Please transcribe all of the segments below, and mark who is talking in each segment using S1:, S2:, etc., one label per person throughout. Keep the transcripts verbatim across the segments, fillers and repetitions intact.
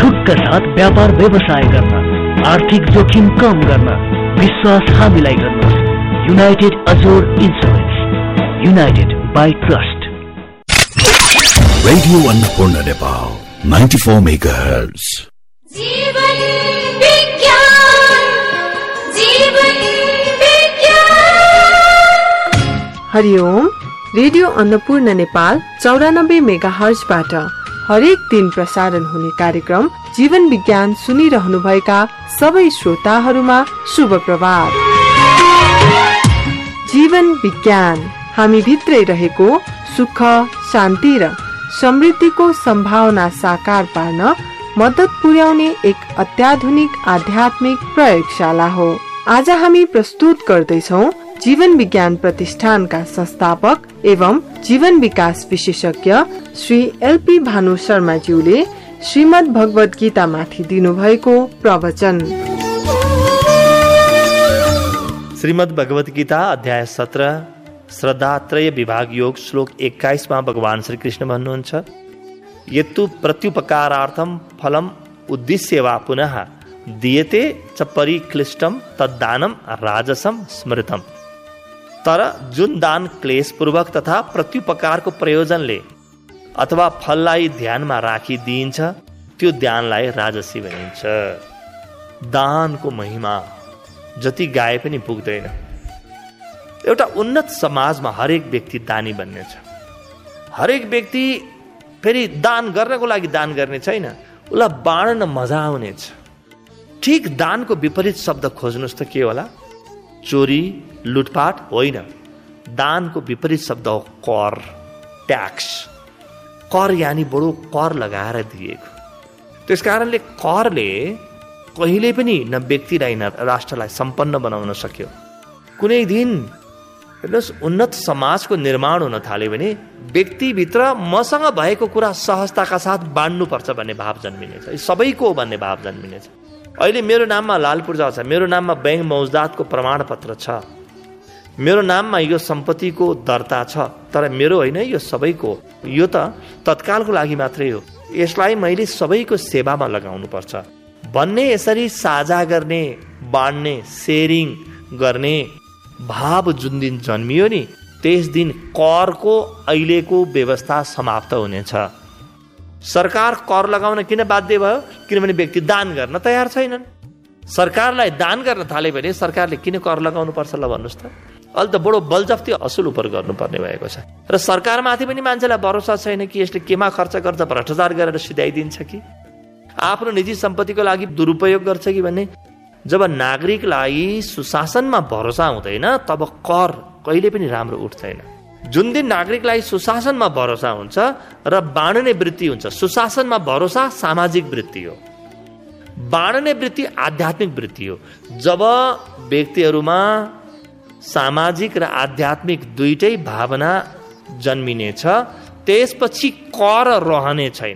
S1: छुटका साथ व्यापार व्यवसाय गर्न, आर्थिक जोखिम कम गर्न विश्वास हामीलाई गर्नुहोस्। United Azor insurance, United by trust.
S2: Radio Annapurna Nepal ninety-four megahertz।
S3: जीवन विज्ञान, जीवन विज्ञान।
S4: हरिओम। रेडियो अन्नपूर्ण नेपाल चौरानब्बे मेगाहर्जबाट हरेक दिन प्रसारण हुने कार्यक्रम जीवन विज्ञान सुनिरहनु भएका सबै श्रोताहरूमा शुभ प्रभात। जीवन विज्ञान हामी भित्रै रहेको सुख, शान्ति र समृद्धिको सम्भावना साकार पार्न मद्दत पुर्याउने एक अत्याधुनिक आध्यात्मिक प्रयोगशाला हो। आज हामी प्रस्तुत गर्दैछौ जीवन विज्ञान प्रतिष्ठानका संस्थापक एवं जीवन विकास विशेषज्ञ श्री एलपी भानु शर्माज्यूले श्रीमद् भगवत गीता माथि दिनु भएको प्रवचन।
S5: श्रीमद् भगवत गीता अध्याय सत्र श्रद्धात्रय विभाग योग श्लोक एक्काइस मा भगवान श्री कृष्ण भन्नुहुन्छ, यत्तु प्रत्युपकारार्थम फलम उद्देश्य वा पुनः दीयते च परिक्लिष्टम तद्दानम राजसम स्मृतम। तर जुन दान क्लेश पूर्वक तथा प्रत्युपकारको प्रयोजनले अथवा फललाई ध्यानमा राखी दिइन्छ त्यो दानलाई राजसी भनिन्छ। दानको महिमा जति गाए पनि पुग्दैन। एउटा उन्नत समाजमा हरेक व्यक्ति दानी बन्ने छ। हरेक व्यक्ति फेरि दान गर्नको लागि दान गर्ने छैन, उसलाई बाँड्न मजा आउनेछ। ठीक दानको विपरीत शब्द खोज्नुहोस् त के होला? चोरी, लुटपाट होइन। दानको विपरीत शब्द हो कर, ट्याक्स। कर यानी बडो कर लगाएर दिएको। त्यस कारणले करले कहिले पनि न व्यक्तिलाई न राष्ट्रलाई सम्पन्न बनाउन सक्यो। कुनै दिन हेर्नुहोस्, उन्नत समाजको निर्माण हुन थाल्यो भने व्यक्तिभित्र मसँग भएको कुरा सहजताका साथ बाँड्नुपर्छ भन्ने भाव जन्मिनेछ। सबैको हो भन्ने भाव जन्मिनेछ। अहिले मेरो नाममा लाल पूर्जा छ, मेरो नाममा बैंक मौजदातको प्रमाणपत्र छ, मेरो नाममा यो सम्पत्तिको दर्ता छ, तर मेरो होइन, यो सबैको। यो त तत्कालको लागि मात्रै हो, यसलाई मैले सबैको सेवामा लगाउनु पर्छ भन्ने यसरी साझा गर्ने, बाँड्ने, सेयरिङ गर्ने भाव जुन दिन जन्मियो नि त्यस दिन करको अहिलेको व्यवस्था समाप्त हुनेछ। सरकार कर लगाउन किन बाध्य भयो? किनभने व्यक्ति दान गर्न तयार छैनन्। सरकारलाई दान गर्न थाले भने सरकारले किन कर लगाउनु पर्छ ल भन्नुहोस् त? अहिले त बडो बलजफ्ती असुल उपर गर्नुपर्ने भएको छ। र सरकारमाथि पनि मान्छेलाई भरोसा छैन कि यसले केमा खर्च गर्छ, भ्रष्टाचार गरेर सिधाइदिन्छ कि आफ्नो निजी सम्पत्तिको लागि दुरुपयोग गर्छ कि भन्ने। जब नागरिकलाई सुशासनमा भरोसा हुँदैन तब कर कहिले पनि राम्रो उठ्दैन। जुन दिन नागरिकलाई सुशासनमा भरोसा हुन्छ र बाँड्ने वृत्ति हुन्छ, सुशासनमा भरोसा सामाजिक वृत्ति हो, बाँड्ने वृत्ति आध्यात्मिक वृत्ति हो। जब व्यक्तिहरूमा सामाजिक र आध्यात्मिक दुईटै भावना जन्मिनेछ त्यसपछि कर रहने छैन,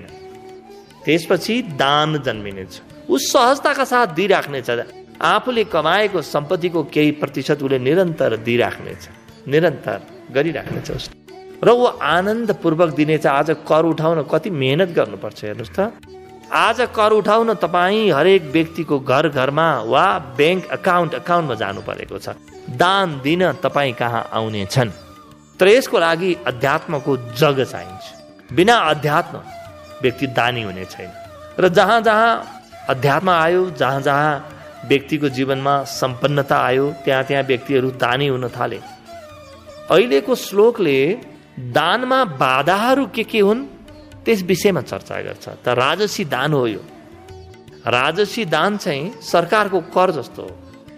S5: त्यसपछि दान जन्मिनेछ। ऊ सहजताका साथ दिइराख्नेछ। आफूले कमाएको सम्पत्तिको केही प्रतिशत उसले निरन्तर दिइराख्नेछ, निरन्तर गरिराख्नेछ उसले, र ऊ आनन्दपूर्वक दिनेछ। आज कर उठाउन कति मेहनत गर्नुपर्छ हेर्नुहोस् त। आज कर उठाउन तपाईँ हरेक व्यक्तिको घर घरमा वा ब्याङ्क अकाउन्ट अकाउन्टमा जानु परेको छ। दान दिन तपाईँ कहाँ आउने छन्? तर यसको लागि अध्यात्मको जग चाहिन्छ। बिना अध्यात्म व्यक्ति दानी हुने छैन। र जहाँ जहाँ अध्यात्म आयो, जहाँ जहाँ व्यक्तिको जीवनमा सम्पन्नता आयो, त्यहाँ त्यहाँ व्यक्तिहरू दानी हुन थाले। अहिलेको श्लोकले दानमा बाधाहरू के के हुन् त्यस विषयमा चर्चा गर्छ। त राजसी दान हो यो। राजसी दान चाहिँ सरकारको कर जस्तो हो।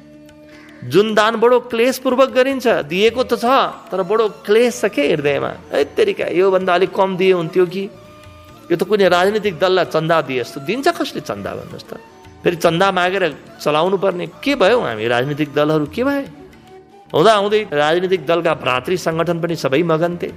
S5: जुन दान बडो क्लेशपूर्वक गरिन्छ, दिएको त छ तर बडो क्लेश छ के हृदयमा। है तेरिका, योभन्दा अलिक कम दिए हुन्थ्यो कि, यो त कुनै राजनीतिक दललाई चन्दा दिए जस्तो। दिन्छ कसले चन्दा भन्नुहोस् त? फेरि चन्दा मागेर चलाउनु पर्ने के भयो? हामी राजनीतिक दलहरू के भए? हुँदा हुँदै राजनीतिक दलका भ्रातृ सङ्गठन पनि सबै मगन्थे।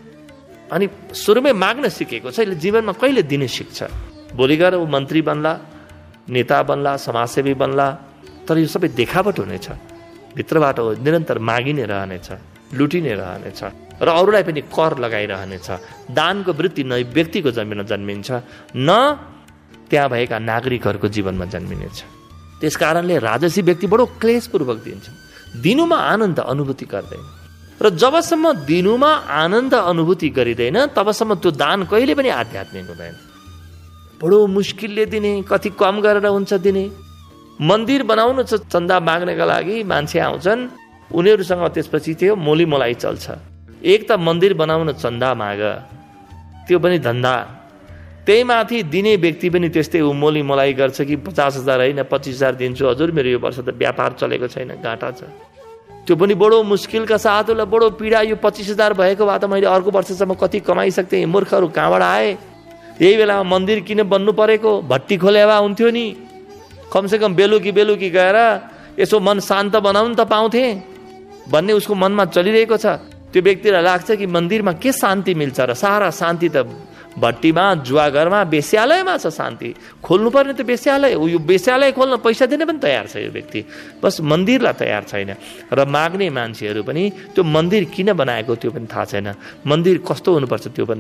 S5: अनि सुरुमै माग्न सिकेको छ, जीवनमा कहिले दिने सिक्छ। भोलि गएर ऊ मन्त्री बन्ला, नेता बन्ला, समाजसेवी बन्ला, तर यो सबै देखावट हुनेछ। भित्रबाट निरन्तर मागि नै रहनेछ, लुटी नै रहनेछ र अरूलाई पनि कर लगाइरहनेछ। दानको वृत्ति न व्यक्तिको जन्मिन जन्मिन्छ, न त्यहाँ भएका नागरिकहरूको जीवनमा जन्मिनेछ। त्यस कारणले राजसी व्यक्ति बडो क्लेशपूर्वक दिन्छ, दिनुमा आनन्द अनुभूति गर्दैन। र जबसम्म दिनुमा आनन्द अनुभूति गरिँदैन तबसम्म त्यो दान कहिले पनि आध्यात्मिक हुँदैन। बडो मुस्किलले दिने, कति कम गरेर हुन्छ दिने। मन्दिर बनाउनु छ चन्दा माग्नका लागि मान्छे आउँछन्, उनीहरूसँग त्यसपछि त्यो मोली मोलाई चल्छ। एक त मन्दिर बनाउन चन्दा माग, त्यो पनि धन्दा। त्यही माथि दिने व्यक्ति पनि त्यस्तै मोली मोलाई गर्छ कि पचास हजार होइन पच्चिस हजार दिन्छु हजुर, मेरो यो वर्ष त व्यापार चलेको छैन, घाटा छ। त्यो पनि बडो मुस्किलका साथ, उसलाई बडो पीडा। यो पच्चिस हजार भएको भए त मैले अर्को वर्षसम्म कति कमाइसक्थेँ, मूर्खहरू कहाँबाट आए, यही बेलामा मन्दिर किन बन्नु परेको, भट्टी खोले भए हुन्थ्यो नि, कमसेकम बेलुकी बेलुकी गएर यसो मन शान्त बनाउनु त पाउँथेँ भन्ने उसको मनमा चलिरहेको छ। त्यो व्यक्तिलाई लाग्छ कि मन्दिरमा के शान्ति मिल्छ र, सारा शान्ति त भट्टीमा, जुवाघरमा, वेश्यालयमा छ शान्ति। खोल्नुपर्ने त वेश्यालय हो, यो वेश्यालय खोल्न पैसा दिने पनि तयार छ यो व्यक्ति, बस मन्दिरलाई तयार छैन। र माग्ने मान्छेहरू पनि त्यो मन्दिर किन बनाएको त्यो पनि थाहा छैन, मन्दिर कस्तो हुनुपर्छ त्यो पनि